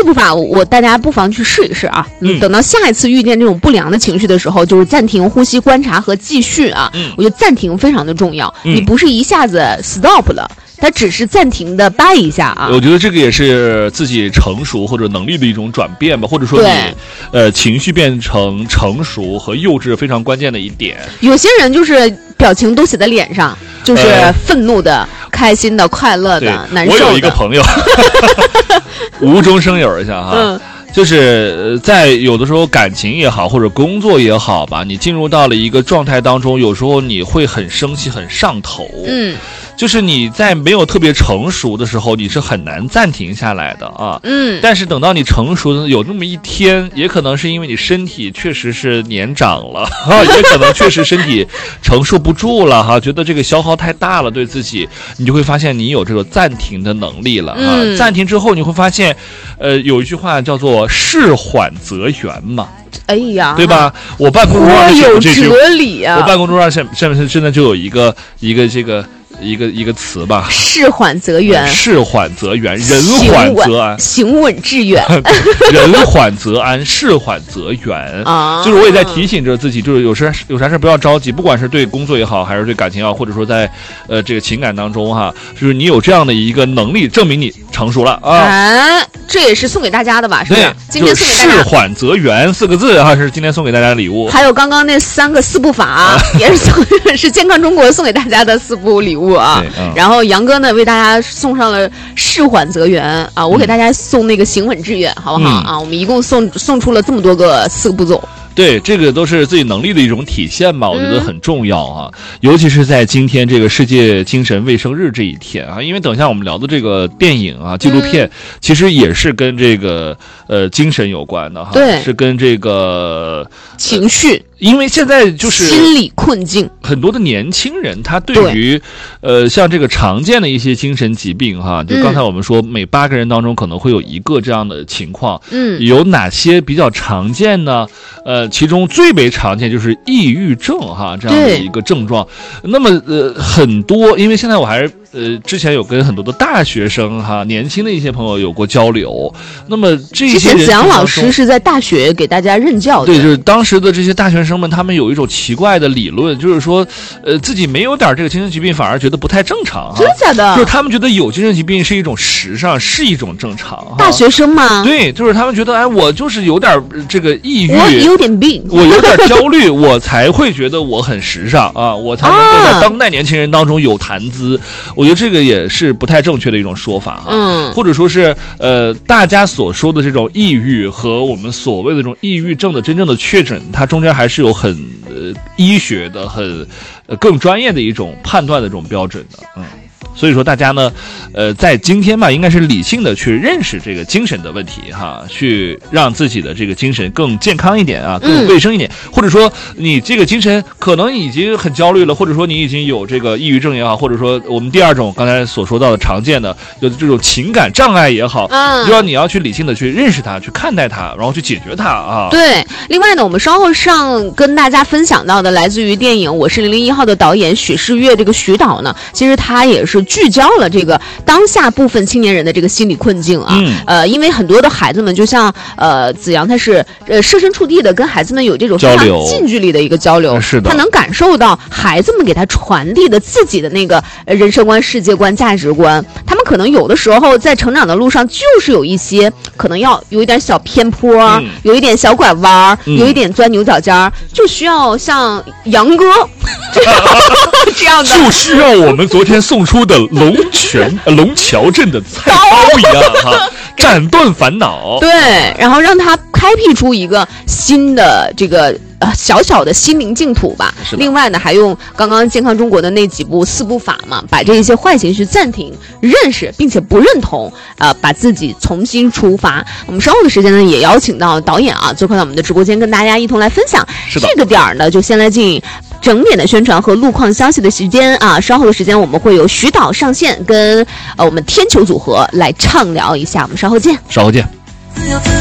4步法，大家不妨去试一试啊。等到下一次遇见这种不良的情绪的时候，就是暂停、呼吸、观察和继续啊。我觉得暂停非常的重要，你不是一下子 stop 了。它只是暂停的掰一下啊， 我觉得这个也是自己成熟或者能力的一种转变吧，或者说你情绪变成成熟和幼稚非常关键的一点。 有些人就是表情都写在脸上，就是愤怒的、开心的、快乐的、难受的。 我有一个朋友，无中生有一下哈。就是在有的时候感情也好或者工作也好吧，你进入到了一个状态当中，有时候你会很生气很上头，就是你在没有特别成熟的时候你是很难暂停下来的啊，但是等到你成熟的有那么一天，也可能是因为你身体确实是年长了也可能确实身体承受不住了哈，觉得这个消耗太大了对自己，你就会发现你有这个暂停的能力了啊。暂停之后你会发现有一句话叫做事缓则圆嘛， 哎呀， 对吧？我办公桌上有哲理啊！ 我办公桌上上面真的就有一个这个词吧， 事缓则圆， 事缓则圆，人缓则安， 行稳致远。 人缓则安，事缓则圆啊。就是我也在提醒着自己，就是有啥事不要着急，不管是对工作也好，还是对感情也好，或者说在这个情感当中哈，就是你有这样的一个能力，证明你成熟了啊。 这也是送给大家的吧？是不是？今天送给大家。 事缓则圆4个字哈，是今天送给大家的礼物。 还有刚刚那3个4步法，也是健康中国送给大家的4步礼物啊。然后杨哥呢为大家送上了事缓则圆啊，我给大家送那个行稳致远，好不好啊？我们一共送出了这么多个4个步骤。 对，这个都是自己能力的一种体现吧，我觉得很重要啊，尤其是在今天这个世界精神卫生日这一天啊，因为等一下我们聊的这个电影啊、纪录片，其实也是跟这个精神有关的哈， 对， 是跟这个情绪。 因为现在就是心理困境， 很多的年轻人他对于像这个常见的一些精神疾病哈，就刚才我们说每8个人当中可能会有1个这样的情况，有哪些比较常见呢？其中最为常见就是抑郁症哈，这样的一个症状。那么很多，因为现在我还是之前有跟很多的大学生哈，年轻的一些朋友有过交流。那么这些人，之前子阳老师是在大学给大家任教的， 对，就是当时的这些大学生们，他们有一种奇怪的理论，就是说，自己没有点这个精神疾病，反而觉得不太正常。 真的假的？ 就是他们觉得有精神疾病是一种时尚，是一种正常。 大学生吗？ 对，就是他们觉得，哎，我就是有点这个抑郁， 我有点病， 我有点焦虑，我才会觉得我很时尚啊，我才能够在当代年轻人当中有谈资。我觉得这个也是不太正确的一种说法啊，或者说是大家所说的这种抑郁和我们所谓的这种抑郁症的真正的确诊，它中间还是有很医学的很更专业的一种判断的这种标准的，所以说大家呢，在今天吧，应该是理性的去认识这个精神的问题哈，去让自己的这个精神更健康一点啊，更卫生一点，或者说你这个精神可能已经很焦虑了，或者说你已经有这个抑郁症也好，或者说我们第2种刚才所说到的常见的有这种情感障碍也好，就要你要去理性的去认识它，去看待它，然后去解决它啊。 对，另外呢，我们稍后上跟大家分享到的来自于电影《我是001号》的导演许世岳这个徐导呢，其实他也是聚焦了这个当下部分青年人的这个心理困境啊，因为很多的孩子们就像子阳他是设身处地的跟孩子们有这种非常近距离的一个交流， 是的， 他能感受到孩子们给他传递的自己的那个人生观、世界观、价值观，他们可能有的时候在成长的路上就是有一些可能要有一点小偏颇，有一点小拐弯，有一点钻牛角尖，就需要像杨哥这样的， 就需要我们昨天送出的龙桥镇的菜刀一样哈，斩断烦恼。 对，然后让他开辟出一个新的这个小小的心灵净土吧。另外呢，还用刚刚健康中国的那几部4步法嘛，把这一些坏情绪暂停、认识并且不认同，把自己重新出发。我们稍后的时间呢，也邀请到导演啊，做客到我们的直播间，跟大家一同来分享。这个点儿呢，就先来进整点的宣传和路况消息的时间啊。稍后的时间我们会有徐导上线，跟我们天球组合来畅聊一下。我们稍后见。 稍后见。